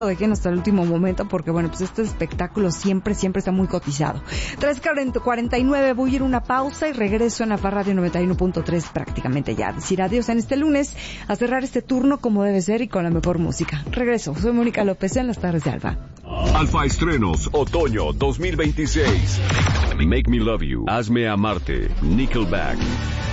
dejen hasta el último momento porque bueno, pues este espectáculo siempre está muy cotizado. 3:49, voy a ir a una pausa y regreso en la Radio 91.3 prácticamente ya a decir adiós en este lunes, a cerrar este turno como debe ser y con la mejor música. Regreso, soy Mónica López en las tardes de Alfa. Alfa Estrenos, otoño 2026. Make Me Love You, Hazme Amarte, Nickelback.